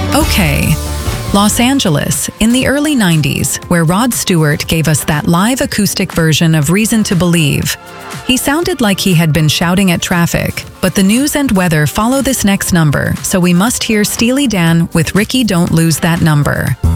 Okay, Los Angeles, in the early 90s, where Rod Stewart gave us that live acoustic version of Reason to Believe. He sounded like he had been shouting at traffic, but the news and weather follow this next number, so we must hear Steely Dan with Ricky Don't Lose That Number.